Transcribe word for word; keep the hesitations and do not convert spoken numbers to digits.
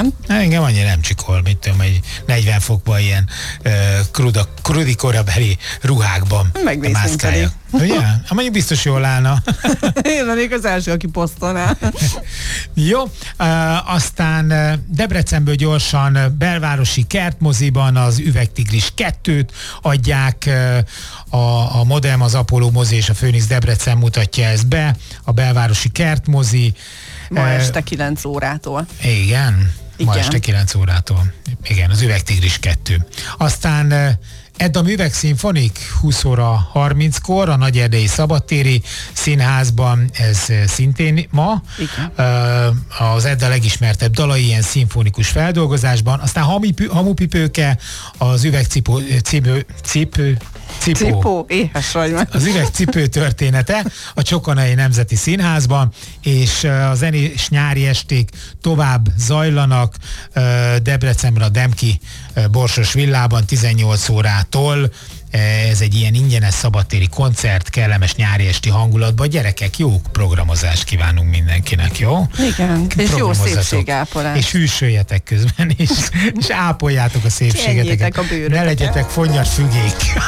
nem? Engem annyira nem csikol, mit tudom, egy negyven fokban ilyen uh, kruda, krudi korabeli ruhákban mászkáljak. Ugye? Hát mondjuk biztos jól állna. Én lennék az első, aki posztolná. Jó, uh, aztán uh, Debrecenből gyorsan uh, belvárosi kertmoziban az Üvegtigris kettőt adják, uh, a, a Modem, az Apollo mozi és a Főnix Debrecen mutatja ezt be, a belvárosi kertmozi. Ma uh, este kilenc órától. Igen, ma Igen. este kilenc órától. Igen, az Üvegtigris kettő. Aztán uh, Edda Művegszimfonik húsz óra harminckor a Nagyerdei Szabadtéri Színházban, ez szintén ma. Igen. Az Edda legismertebb dalai ilyen szimfonikus feldolgozásban. Aztán Hamupipő, Hamupipőke, az Üvegcipő cipő, cipő, cipó. Cipó, éhes vagy meg. Az Üvegcipő története a Csokonai Nemzeti Színházban, és a zenés nyári esték tovább zajlanak Debrecenben a Demki Borsos Villában tizennyolc órától. Ez egy ilyen ingyenes szabadtéri koncert, kellemes nyári esti hangulatban. Gyerekek, jó programozást kívánunk mindenkinek, jó? Igen, és jó szépségápolás. És hűsöljetek közben, és, és ápoljátok a szépségeteket. A ne legyetek fonnyas fügék.